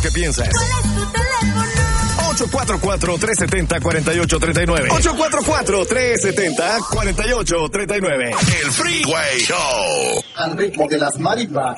que piensas. ¿Cuál es tu teléfono? 844-370-4839. 844-370-4839. El Freeway Show. Al ritmo de las marimbas.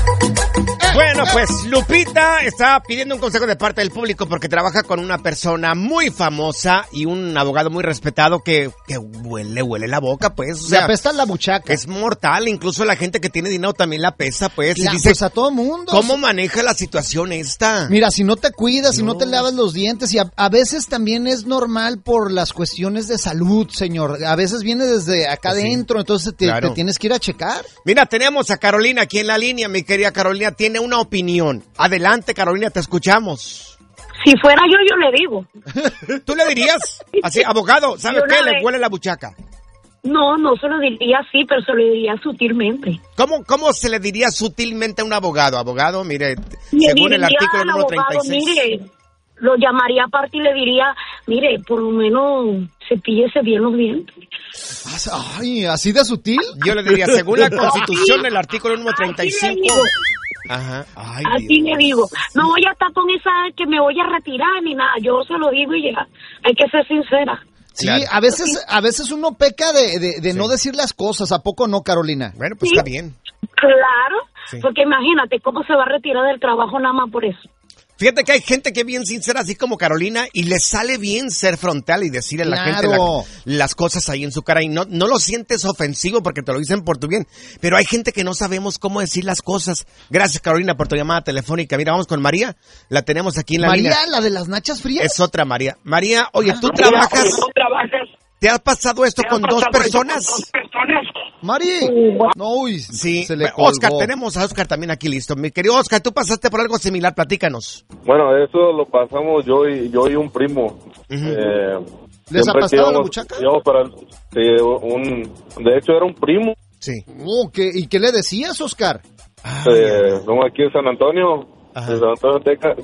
Bueno, pues Lupita está pidiendo un consejo de parte del público porque trabaja con una persona muy famosa y un abogado muy respetado que huele la boca, pues. O sea, le apesta la buchaca. Es mortal, incluso la gente que tiene dinero también la apesta, pues. La, y dice, pues a todo mundo. ¿cómo maneja la situación esta? Mira, si no te cuidas, si no te lavas los dientes, y a veces también es normal por las cuestiones de salud, señor. A veces viene desde acá adentro, entonces te tienes que ir a checar. Mira, tenemos a Carolina aquí en la línea, mi querida Carolina, tiene una opinión. Adelante, Carolina, te escuchamos. Si fuera yo le digo. ¿Tú le dirías? Así, abogado, ¿sabe qué? Le huele la buchaca. No se lo diría así, pero se lo diría sutilmente. ¿Cómo se le diría sutilmente a un abogado? Abogado, mire, según el artículo número 36. Mire, lo llamaría aparte y le diría, mire, por lo menos cepíllese bien los dientes. Ay, ¿así de sutil? Yo le diría, según la Constitución, el artículo número 35... Ajá. Ay, así le digo. No voy a estar con esa que me voy a retirar ni nada. Yo se lo digo y ya. Hay que ser sincera. Sí, claro. a veces uno peca de no decir las cosas. ¿A poco no, Carolina? Bueno, pues está bien. Claro, porque imagínate cómo se va a retirar del trabajo nada más por eso. Fíjate que hay gente que es bien sincera, así como Carolina, y le sale bien ser frontal y decirle a la gente las cosas ahí en su cara. Y no lo sientes ofensivo porque te lo dicen por tu bien. Pero hay gente que no sabemos cómo decir las cosas. Gracias, Carolina, por tu llamada telefónica. Mira, vamos con María. La tenemos aquí en la línea. ¿María, la de las nachas frías? Es otra María. María, oye, ¿tú trabajas? ¿Te ha pasado esto con dos personas? Mari. No, uy, sí. Se le colgó. Oscar, tenemos a Oscar también aquí listo. Mi querido Oscar, tú pasaste por algo similar, platícanos. Bueno, eso lo pasamos yo y un primo. ¿Les ha pasado la buchaca? De hecho era un primo. Sí. ¿Y qué le decías, Oscar? Aquí en San Antonio. De San Antonio, Texas,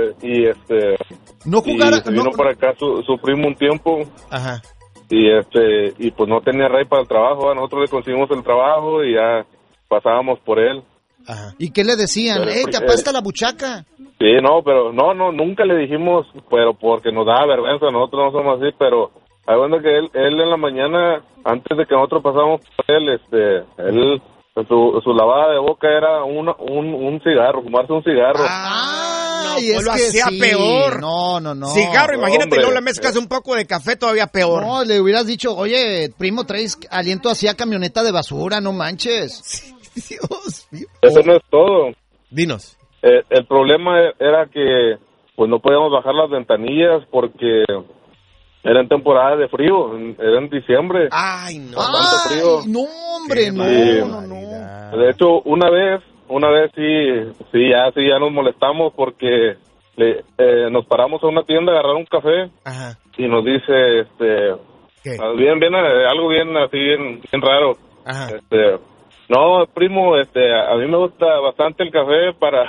no jugara, y vino para acá su primo un tiempo. Ajá. Y pues no tenía rey para el trabajo. Nosotros le conseguimos el trabajo y ya pasábamos por él. Ajá. ¿Y qué le decían? ¿Te apesta la buchaca? Sí, pero nunca le dijimos, pero porque nos daba vergüenza. Nosotros no somos así, pero hay cuenta que él en la mañana, antes de que nosotros pasáramos por él, él su lavada de boca era un cigarro, fumarse un cigarro. Pues lo hacía peor. No. Cigarro, imagínate, no le mezclas un poco de café, todavía peor. No, le hubieras dicho, oye, primo, traes aliento hacia camioneta de basura, no manches. Dios mío. Eso no es todo. Dinos. El problema era que pues no podíamos bajar las ventanillas porque era en temporada de frío, era en diciembre. Ay, no. Frío. No, hombre, no. De hecho, una vez sí, ya nos molestamos porque nos paramos a una tienda a agarrar un café. Ajá. Y nos dice, ¿qué? Algo bien así, bien raro. Ajá. No, primo, a mí me gusta bastante el café para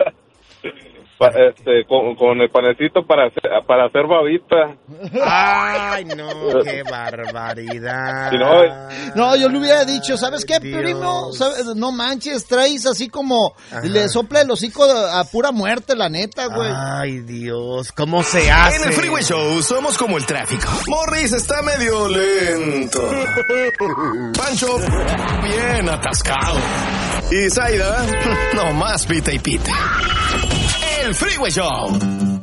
con el panecito para hacer babita. Ay, no, qué barbaridad. No, yo le hubiera dicho, ¿sabes qué, primo? No manches, traes así como le sopla el hocico a pura muerte, la neta, güey. Ay, Dios, ¿cómo se hace? En el Freeway Show somos como el tráfico. Morris está medio lento. Pancho, bien atascado. Y Zaida, no más pita y pita. El Freeway Show.